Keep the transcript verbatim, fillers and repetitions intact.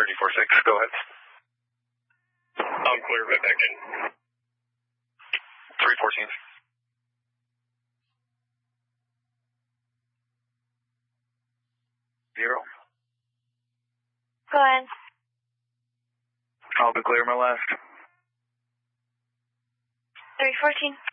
four six, go ahead. I'm clear, right back in. three fourteen. Zero. Go ahead. I'll be clear, my last. three fourteen.